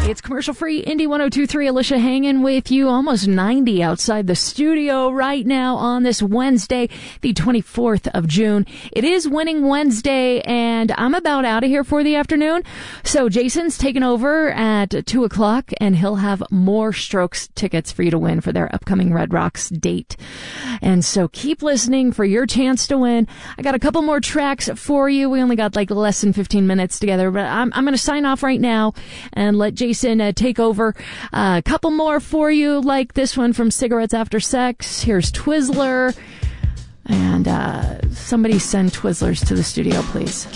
It's commercial-free Indy 102.3. Alicia hanging with you, almost 90 outside the studio right now on this Wednesday, the 24th of June. It is Winning Wednesday, and I'm about out of here for the afternoon. So Jason's taking over at 2 o'clock, and he'll have more Strokes tickets for you to win for their upcoming Red Rocks date. And so keep listening for your chance to win. I got a couple more tracks for you. We only got like less than 15 minutes together, but I'm going to sign off right now and let Jason take over. A couple more for you, like this one from Cigarettes After Sex. Here's Twizzler. And somebody send Twizzlers to the studio, please.